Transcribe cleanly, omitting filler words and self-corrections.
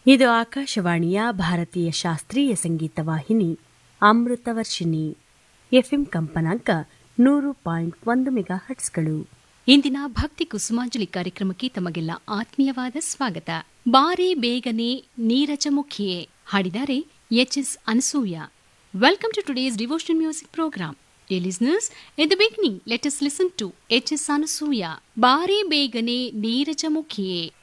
ಇದು ಆಕಾಶವಾಣಿಯ ಭಾರತೀಯ ಶಾಸ್ತ್ರೀಯ ಸಂಗೀತ ವಾಹಿನಿ ಅಮೃತವರ್ಷಿಣಿ. ಎಫ್ಎಂ ಕಂಪನಾಂಕ 100.1 ಮೆಗಾಹರ್ಟ್ಸ್ಗಳು. ಇಂದಿನ ಭಕ್ತಿ ಕುಸುಮಾಂಜಲಿ ಕಾರ್ಯಕ್ರಮಕ್ಕೆ ತಮಗೆಲ್ಲ ಆತ್ಮೀಯವಾದ ಸ್ವಾಗತ. ಬಾರಿ ಬೇಗನೆ ನೀರಜಮುಖಿಯೇ ಹಾಡಿದ್ದಾರೆ ಎಚ್.ಎಸ್. Anasuya. Welcome to today's devotional music program. Dear listeners, in the beginning, let us listen to H.S. Anasuya. ಬಾರಿ ಬೇಗನೆ ನೀರಜಮುಖಿಯೇ.